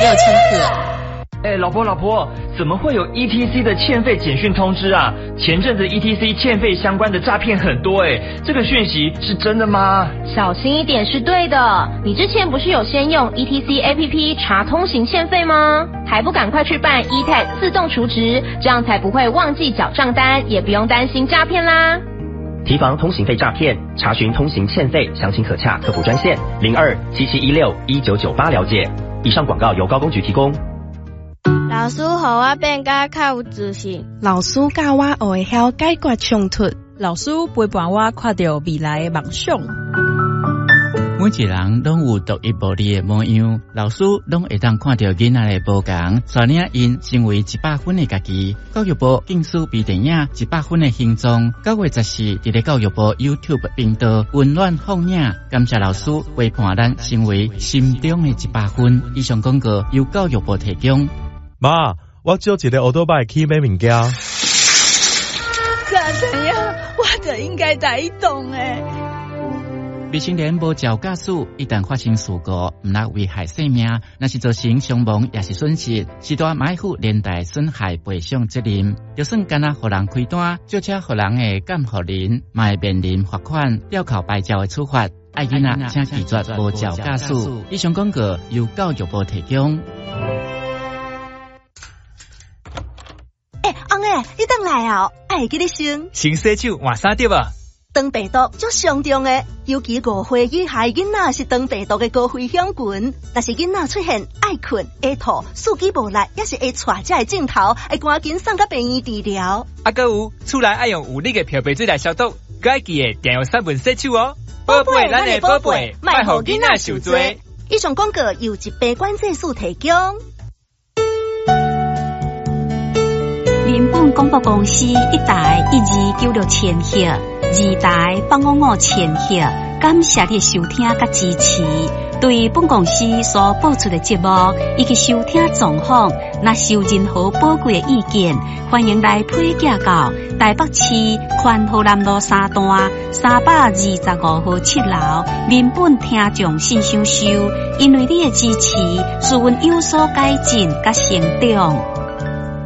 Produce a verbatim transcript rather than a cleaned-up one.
有签字。 哎，老婆老婆，怎么会有 E T C 的欠费简讯通知啊？前阵子 E T C 欠费相关的诈骗很多哎，这个讯息是真的吗？ 小心一点是对的。你之前不是有先用 E T C A P P 查通行欠费吗？还不赶快去办 E T A G 自动储值，这样才不会忘记缴账单，也不用担心诈骗啦。 提防通行费诈骗，查询通行欠费，详情可洽客服专线零二七七一六一九九八了解。以上广告由高公局提供。 老师，互我变甲较有自信。 老师教我学会晓解决冲突。 老师陪伴我看到未来的梦想。 每一个人拢有独一无二的模样，老师拢会当看到囡仔的不同，带领因成为一百分的家己。教育部竞选微电影《一百分的形状》，九月十四伫咧教育部 YouTube 频道温暖放映。感谢老师陪伴咱成为心中的一百分。以上广告由教育部提供。 妈，我借一个奥多拜去买物件。 咋怎样？我就应该在移动诶。 未成年无照驾驶，一旦发生事故，唔能危害生命，那是造成伤亡也是损失，是大买负连带损害赔偿责任。就算干那互人开单，就车互人的监护人，嘛会面临罚款、吊扣牌照的处罚。爱囡仔请记住无照驾驶。以上广告由教育部提供。 哎，翁诶，你等来啊！爱记你先。 先洗手，换衫对吧？ 肠病毒足上重诶，尤其五岁以下囡仔是肠病毒嘅高危险群。但是囡仔出现爱困、会吐、四肢无力，也是会带这个镜头，会赶紧送到病院治疗。 啊，搁有厝内爱用有力嘅漂白水来消毒，佮爱记得定用三分洗手哦。宝贝，咱的宝贝，卖互囡仔受罪。 以上广告由一杯管制署提供。 人本广播公司一台一二九六千赫，二台八五五千赫，感谢你收听甲支持。对本公司所播出的节目以及收听状况，若有任何宝贵的意见，欢迎来批寄到台北市宽和南路三段三百二十五号七楼人本听众信箱收。因为你的支持，使阮有所改进甲成长。